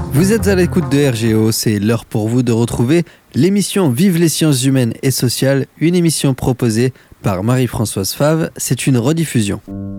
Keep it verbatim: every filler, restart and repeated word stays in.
Vous êtes à l'écoute de R G O, c'est l'heure pour vous de retrouver l'émission Vive les sciences humaines et sociales, une émission proposée par Marie-Françoise Favre. C'est une rediffusion.